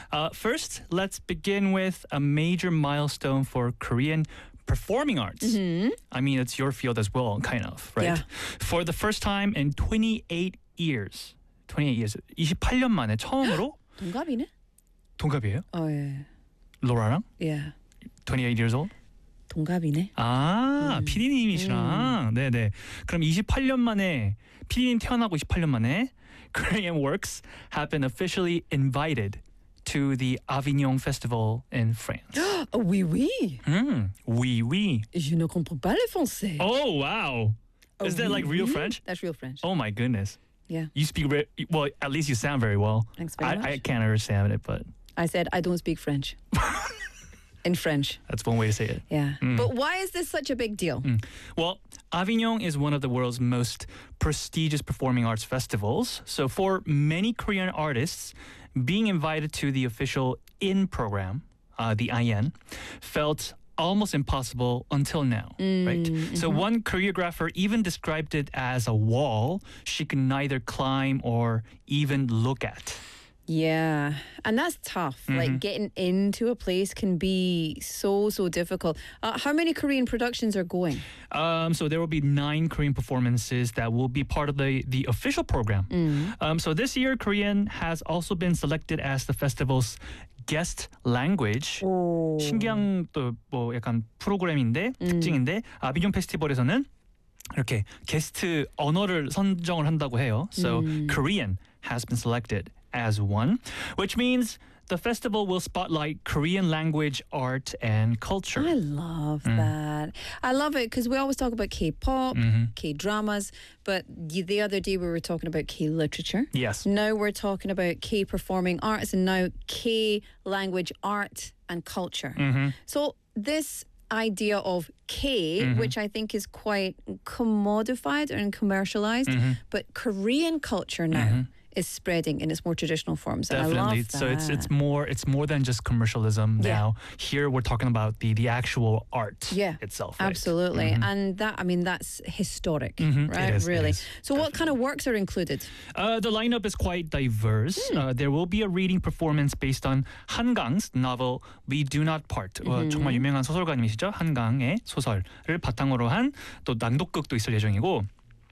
First, let's begin with a major milestone for Korean performing arts. I mean, it's your field as well, kind of, right? Yeah. For the first time in 28 years, 28년 만에 처음으로 동갑이네? 동갑이에요? 예. 로라랑? Yeah. 28 years old? 동갑이네. 아, PD님이시랑. 네네. 그럼 28년 만에, PD님 태어나고 28년 만에 Korean works have been officially invited to the Avignon Festival in France. Oui, oui. Oui, oui. Je ne comprends pas le français. Oh, wow. Is that like real oui? French? That's real French. Oh my goodness. Yeah. You speak, well, at least you sound very well. Thanks very much. I can't understand it, but I said I don't speak French. In French. that's one way to say it. Yeah. But why is this such a big deal? Well, Avignon is one of the world's most prestigious performing arts festivals. So for many Korean artists, being invited to the official IN program, the IN, felt almost impossible until now, right? So one choreographer even described it as a wall she could neither climb or even look at. Yeah. And that's tough. Like getting into a place can be so difficult. How many Korean productions are going? So there will be 9 Korean performances that will be part of the official program. So this year, Korean has also been selected as the festival's guest language. 신기한 또 뭐 약간 프로그램인데 특징인데 아비뇽 페스티벌에서는 이렇게 게스트 언어를 선정을 한다고 해요. So Korean has been selected as one, which means the festival will spotlight Korean language, art, and culture. I love that. I love it because we always talk about K-pop, K-dramas, but the other day we were talking about K-literature. Yes. Now we're talking about K-performing arts and now K-language, art, and culture. So this idea of K, which I think is quite commodified and commercialized, but Korean culture now is spreading in its more traditional forms. Definitely. And I love that. So it's more than just commercialism now. Here we're talking about the actual art itself. Right? Absolutely. And that's historic, right? It is, really. it is. So what kind of works are included? The lineup is quite diverse. There will be a reading performance based on 한강's novel We Do Not Part. 정말 유명한 소설가님이시죠. 한강의 소설을 바탕으로 한 또 낭독극도 있을 예정이고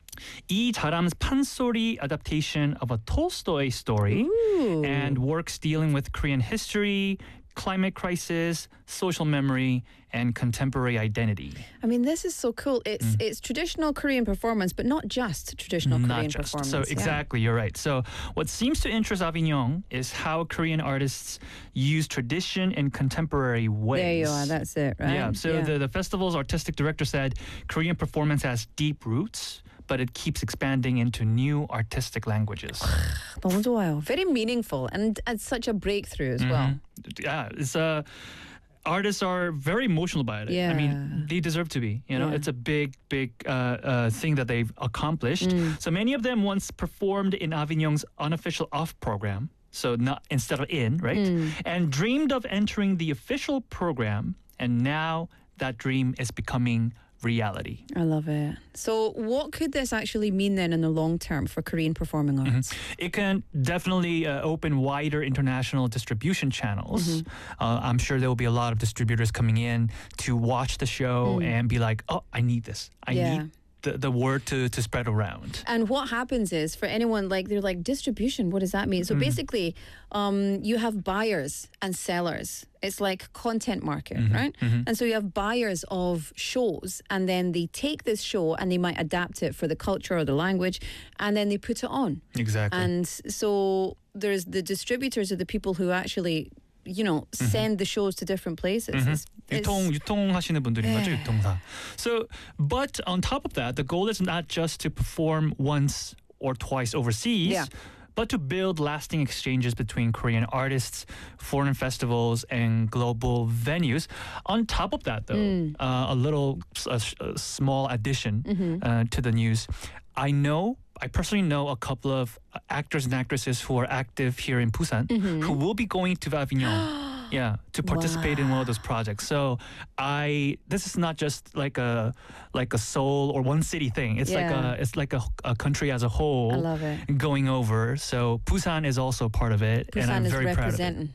E. Jaram's 판소리 adaptation of a Tolstoy story and works dealing with Korean history, climate crisis, social memory, and contemporary identity. I mean, this is so cool. It's traditional Korean performance, but not just traditional Korean performance. So exactly, you're right. So what seems to interest Avignon is how Korean artists use tradition in contemporary ways. There you are. That's it, right? Yeah. So the festival's artistic director said Korean performance has deep roots, but it keeps expanding into new artistic languages. 너무 좋아요. Very meaningful and such a breakthrough as well. Yeah, it's artists are very emotional about it. Yeah. I mean, they deserve to be. You know, it's a big thing that they've accomplished. So many of them once performed in Avignon's unofficial off program. So not instead of in, right? And dreamed of entering the official program, and now that dream is becoming reality. I love it. So what could this actually mean then in the long term for Korean performing arts? It can definitely open wider international distribution channels. I'm sure there will be a lot of distributors coming in to watch the show and be like, oh, I need this. I need the word to spread around. And what happens is, for anyone, they're like, distribution, what does that mean? So basically, you have buyers and sellers. It's like content market, right? And so you have buyers of shows, and then they take this show and they might adapt it for the culture or the language, and then they put it on. Exactly. And so there's the distributors are the people who actually, send the shows to different places. 유통하시는 분들인 거죠, 유통사. So, but on top of that, the goal is not just to perform once or twice overseas, but to build lasting exchanges between Korean artists, foreign festivals, and global venues. On top of that, though, a small addition to the news. I personally know a couple of actors and actresses who are active here in Busan who will be going to Avignon. To participate in one of those projects. So this is not just like a Seoul or one city thing. It's like a country as a whole. I love it. Going over. So Busan is also part of it, and I'm very proud of it.